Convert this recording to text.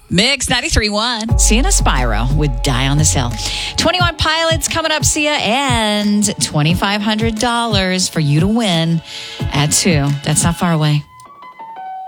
Mix 93.1. Sienna Spyro with Die on This Hill. 21 Pilots coming up, Sia, and $2,500 for you to win at 2. That's not far away.